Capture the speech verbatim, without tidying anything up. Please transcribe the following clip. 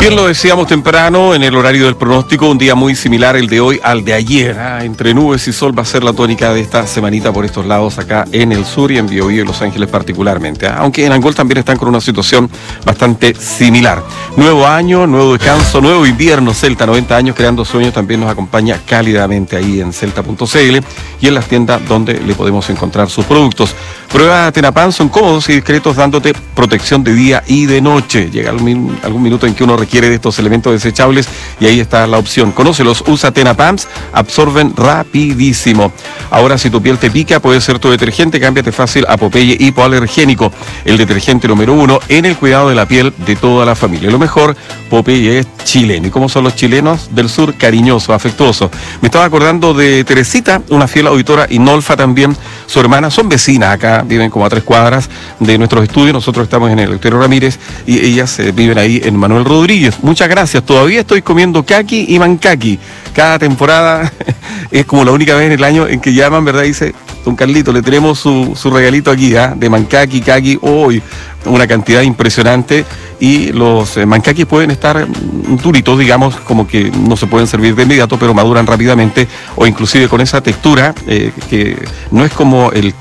Bien, lo decíamos temprano en el horario del pronóstico, un día muy similar el de hoy al de ayer. Ah, entre nubes y sol va a ser la tónica de esta semanita por estos lados acá en el sur y en Biobío y Los Ángeles particularmente. Ah, aunque en Angol también están con una situación bastante similar. Nuevo año, nuevo descanso, nuevo invierno. Celta, noventa años creando sueños, también nos acompaña cálidamente ahí en celta punto c l y en las tiendas donde le podemos encontrar sus productos. Prueba Tenapan, son cómodos y discretos dándote protección de día y de noche. Llega algún, algún minuto en que uno requiere de estos elementos desechables y ahí está la opción. Conócelos, usa Tenapams, absorben rapidísimo. Ahora, si tu piel te pica, puede ser tu detergente, cámbiate fácil a Popeye hipoalergénico, el detergente número uno en el cuidado de la piel de toda la familia. Lo mejor, Popeye es chileno. ¿Y cómo son los chilenos del sur? Cariñoso, afectuoso. Me estaba acordando de Teresita, una fiel auditora, y Nolfa también, su hermana, son vecinas acá, viven como a tres cuadras de nuestros estudios. Nosotros estamos en el Eleuterio Ramírez y ellas eh, viven ahí en Manuel Rodríguez. Muchas gracias. Todavía estoy comiendo caqui y mancaqui. Cada temporada es como la única vez en el año en que llaman, ¿verdad? Dice, don Carlito, le tenemos su, su regalito aquí, ¿ah? De mancaqui, caqui, hoy una cantidad impresionante. Y los eh, mancaquis pueden estar duritos, digamos, como que no se pueden servir de inmediato, pero maduran rápidamente, o inclusive con esa textura eh, que no es como el